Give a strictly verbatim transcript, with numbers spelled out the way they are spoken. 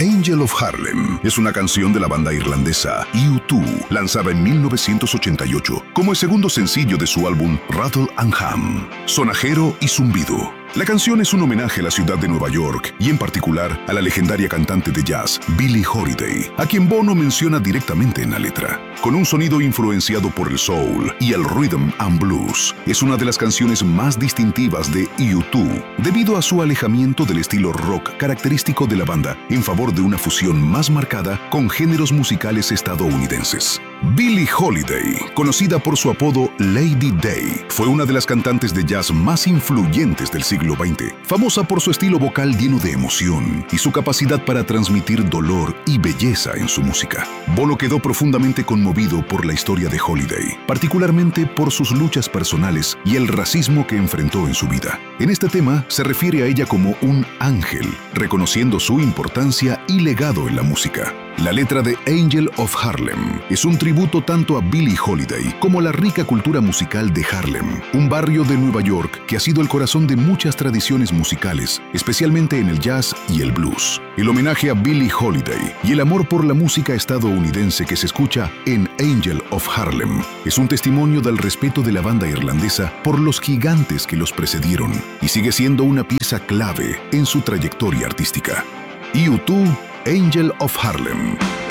Angel of Harlem es una canción de la banda irlandesa U dos, lanzada en mil novecientos ochenta y ocho como el segundo sencillo de su álbum Rattle and Hum, sonajero y zumbido. La canción es un homenaje a la ciudad de Nueva York y en particular a la legendaria cantante de jazz Billie Holiday, a quien Bono menciona directamente en la letra. Con un sonido influenciado por el soul y el rhythm and blues, es una de las canciones más distintivas de U dos debido a su alejamiento del estilo rock característico de la banda en favor de una fusión más marcada con géneros musicales estadounidenses. Billie Holiday, conocida por su apodo Lady Day, fue una de las cantantes de jazz más influyentes del siglo veinte, famosa por su estilo vocal lleno de emoción y su capacidad para transmitir dolor y belleza en su música. Bono quedó profundamente conmovido por la historia de Holiday, particularmente por sus luchas personales y el racismo que enfrentó en su vida. En este tema se refiere a ella como un ángel, reconociendo su importancia y legado en la música. La letra de Angel of Harlem es un tributo tanto a Billie Holiday como a la rica cultura musical de Harlem, un barrio de Nueva York que ha sido el corazón de muchas tradiciones musicales, especialmente en el jazz y el blues. El homenaje a Billie Holiday y el amor por la música estadounidense que se escucha en Angel of Harlem es un testimonio del respeto de la banda irlandesa por los gigantes que los precedieron y sigue siendo una pieza clave en su trayectoria artística. U dos, Angel of Harlem.